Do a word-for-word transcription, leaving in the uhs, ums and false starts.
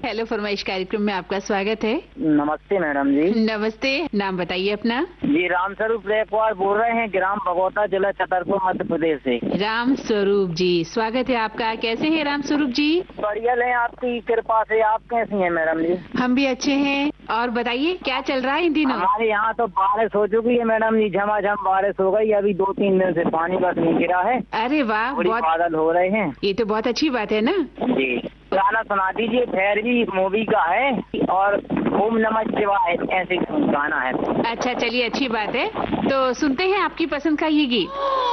Hello फरमाइश कार्यक्रम में आपका स्वागत है। नमस्ते मैडम जी। नमस्ते, नाम बताइए अपना। जी रामस्वरूप रेखवार बोल रहे हैं, ग्राम भगोता, जिला छतरपुर, मध्य प्रदेश से। राम स्वरूप जी, स्वागत है आपका। कैसे हैं राम स्वरूप जी? बढ़िया है, आपकी कृपा से। आप कैसी हैं मैडम जी? हम भी अच्छे हैं। और बताइए क्या चल रहा है इन दिनों? हमारे यहाँ तो बारिश हो चुकी है मैडम जी, झमाझम बारिश हो गई। अभी दो तीन दिन से पानी बस नहीं गिरा है। अरे वाह, बहुत बादल हो रहे हैं। ये तो बहुत अच्छी बात है ना जी। गाना सुना दीजिए, भैरवी मूवी का है और ओम नमः शिवाय ऐसे गाना है। अच्छा चलिए, अच्छी बात है। तो सुनते हैं आपकी पसंद का ये गीत।